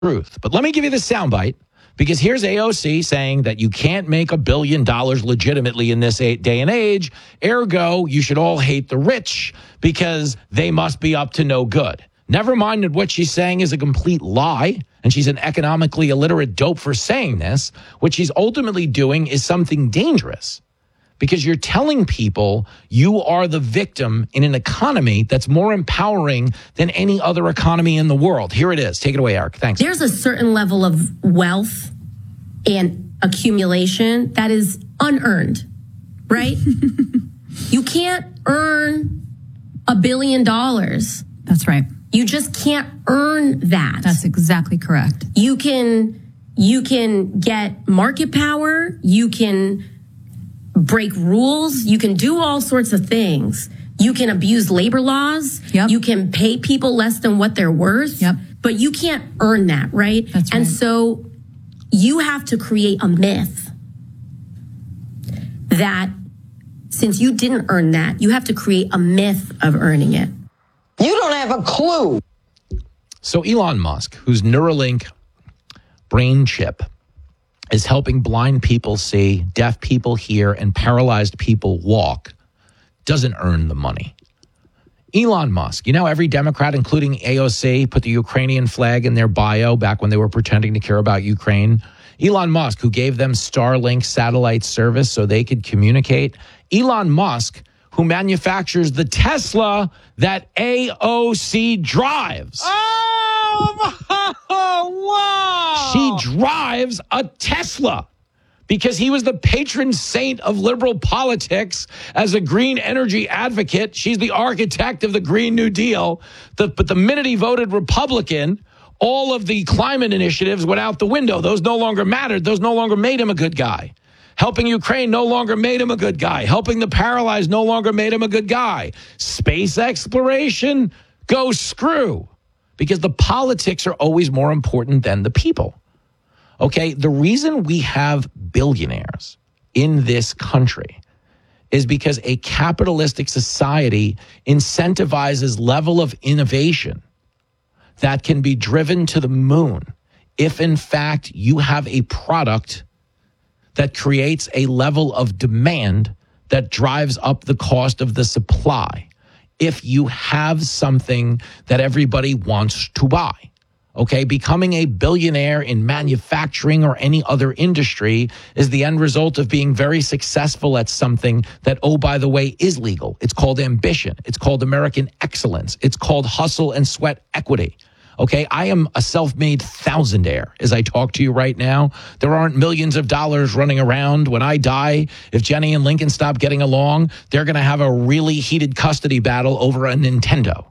truth. But let me give you the soundbite, because here's AOC saying that you can't make $1 billion legitimately in this day and age. Ergo, you should all hate the rich because they must be up to no good. Never mind that what she's saying is a complete lie, and she's an economically illiterate dope for saying this. What she's ultimately doing is something dangerous, because you're telling people you are the victim in an economy that's more empowering than any other economy in the world. Here it is. Take it away, Eric. Thanks. There's a certain level of wealth and accumulation that is unearned, right? You can't earn $1 billion. That's right. You just can't earn that. That's exactly correct. You can get market power. You can break rules. You can do all sorts of things. You can abuse labor laws. Yep. You can pay people less than what they're worth. Yep. But you can't earn that, right? That's right. And so you have to create a myth that since you didn't earn that, you have to create a myth of earning it. You don't have a clue. So Elon Musk, whose Neuralink brain chip is helping blind people see, deaf people hear, and paralyzed people walk, doesn't earn the money. Elon Musk, you know, every Democrat, including AOC, put the Ukrainian flag in their bio back when they were pretending to care about Ukraine. Elon Musk, who gave them Starlink satellite service so they could communicate. Elon Musk, who manufactures the Tesla that AOC drives. Oh, wow. She drives a Tesla because he was the patron saint of liberal politics as a green energy advocate. She's the architect of the Green New Deal. But the minute he voted Republican, all of the climate initiatives went out the window. Those no longer mattered. Those no longer made him a good guy. Helping Ukraine no longer made him a good guy. Helping the paralyzed no longer made him a good guy. Space exploration, go screw. Because the politics are always more important than the people. Okay, the reason we have billionaires in this country is because a capitalistic society incentivizes level of innovation that can be driven to the moon if, in fact, you have a product that creates a level of demand that drives up the cost of the supply. If you have something that everybody wants to buy, okay, becoming a billionaire in manufacturing or any other industry is the end result of being very successful at something that, oh, by the way, is legal. It's called ambition. It's called American excellence. It's called hustle and sweat equity. Okay, I am a self-made thousandaire as I talk to you right now. There aren't millions of dollars running around. When I die, if Jenny and Lincoln stop getting along, they're going to have a really heated custody battle over a Nintendo.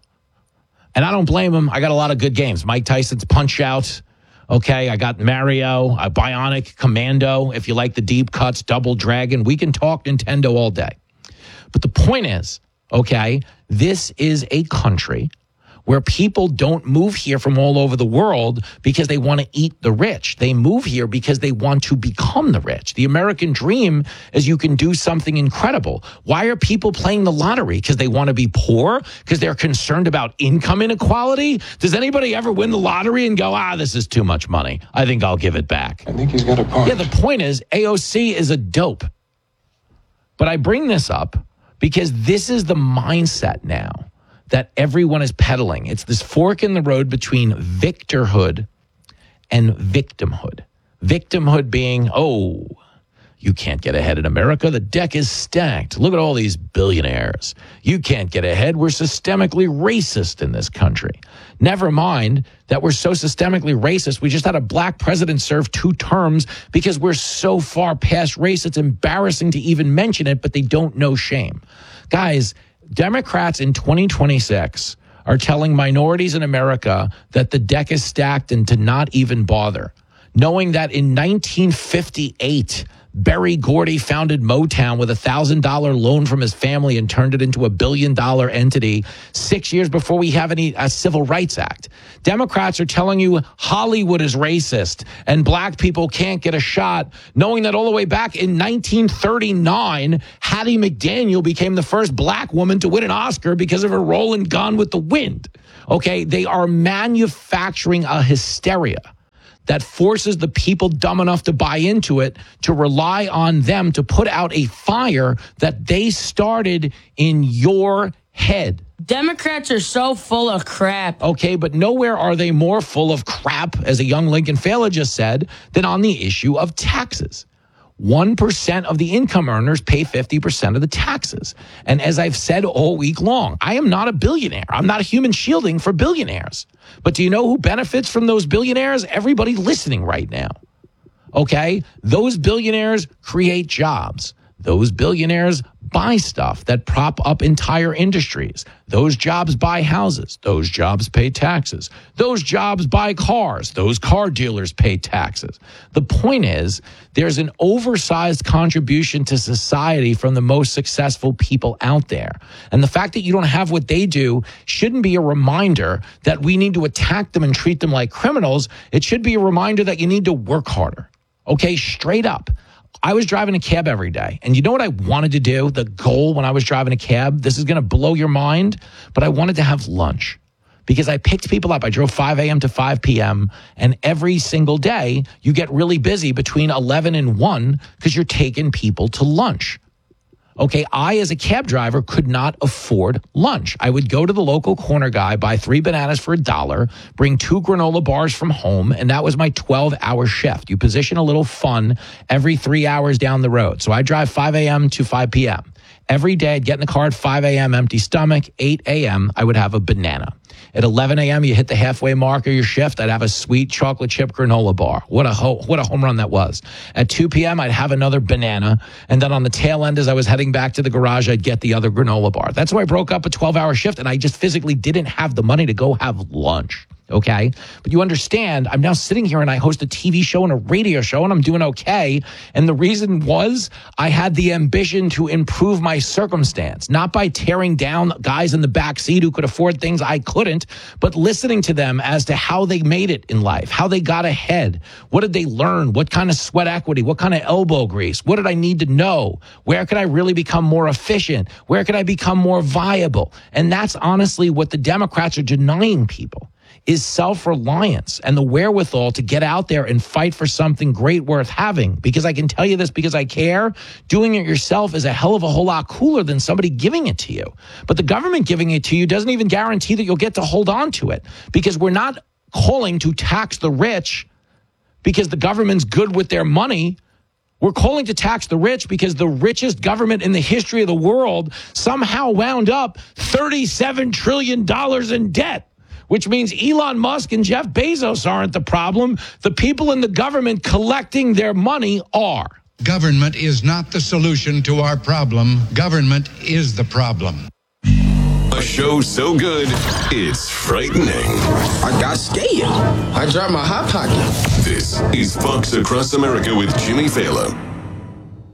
And I don't blame them. I got a lot of good games. Mike Tyson's Punch-Out. Okay, I got Mario, Bionic Commando. If you like the deep cuts, Double Dragon. We can talk Nintendo all day. But the point is, okay, this is a country where people don't move here from all over the world because they want to eat the rich. They move here because they want to become the rich. The American dream is you can do something incredible. Why are people playing the lottery? Because they want to be poor? Because they're concerned about income inequality? Does anybody ever win the lottery and go, this is too much money. I think I'll give it back. I think he's got a point. Yeah, the point is AOC is a dope. But I bring this up because this is the mindset now that everyone is peddling. It's this fork in the road between victorhood and victimhood. Victimhood being, you can't get ahead in America. The deck is stacked. Look at all these billionaires. You can't get ahead. We're systemically racist in this country. Never mind that we're so systemically racist. We just had a black president serve 2 terms because we're so far past race. It's embarrassing to even mention it, but they don't know shame. Guys, Democrats in 2026 are telling minorities in America that the deck is stacked and to not even bother, knowing that in 1958, Berry Gordy founded Motown with a $1,000 loan from his family and turned it into a $1 billion entity 6 years before we have a Civil Rights Act. Democrats are telling you Hollywood is racist and black people can't get a shot, knowing that all the way back in 1939, Hattie McDaniel became the first black woman to win an Oscar because of her role in Gone with the Wind. Okay, they are manufacturing a hysteria. that forces the people dumb enough to buy into it to rely on them to put out a fire that they started in your head. Democrats are so full of crap. Okay, but nowhere are they more full of crap, as a young Lincoln Fela just said, than on the issue of taxes. 1% of the income earners pay 50% of the taxes. And as I've said all week long, I am not a billionaire. I'm not a human shielding for billionaires. But do you know who benefits from those billionaires? Everybody listening right now. Okay? Those billionaires create jobs. Those billionaires buy stuff that prop up entire industries. Those jobs buy houses. Those jobs pay taxes. Those jobs buy cars. Those car dealers pay taxes. The point is, there's an oversized contribution to society from the most successful people out there. And the fact that you don't have what they do shouldn't be a reminder that we need to attack them and treat them like criminals. It should be a reminder that you need to work harder. Okay, straight up. I was driving a cab every day. And you know what I wanted to do? The goal when I was driving a cab, this is going to blow your mind, but I wanted to have lunch because I picked people up. I drove 5 a.m. to 5 p.m. And every single day you get really busy between 11 and 1 because you're taking people to lunch. Okay, I, as a cab driver, could not afford lunch. I would go to the local corner guy, buy 3 bananas for $1, bring 2 granola bars from home, and that was my 12-hour shift. You position a little fun every 3 hours down the road. So I drive 5 a.m. to 5 p.m. Every day, I'd get in the car at 5 a.m., empty stomach. 8 a.m., I would have a banana. At 11 a.m., you hit the halfway mark of your shift. I'd have a sweet chocolate chip granola bar. What a home run that was. At 2 p.m., I'd have another banana. And then on the tail end, as I was heading back to the garage, I'd get the other granola bar. That's why I broke up a 12-hour shift, and I just physically didn't have the money to go have lunch. Okay. But you understand, I'm now sitting here and I host a TV show and a radio show and I'm doing okay. And the reason was I had the ambition to improve my circumstance, not by tearing down guys in the back seat who could afford things I couldn't, but listening to them as to how they made it in life, how they got ahead. What did they learn? What kind of sweat equity? What kind of elbow grease? What did I need to know? Where could I really become more efficient? Where could I become more viable? And that's honestly what the Democrats are denying people. Is self-reliance and the wherewithal to get out there and fight for something great worth having. Because I can tell you this because I care, doing it yourself is a hell of a whole lot cooler than somebody giving it to you. But the government giving it to you doesn't even guarantee that you'll get to hold on to it. Because we're not calling to tax the rich because the government's good with their money. We're calling to tax the rich because the richest government in the history of the world somehow wound up $37 trillion in debt. Which means Elon Musk and Jeff Bezos aren't the problem. The people in the government collecting their money are. Government is not the solution to our problem. Government is the problem. A show so good, it's frightening. I got scared. I dropped my hot pocket. This is Fox Across America with Jimmy Fallon.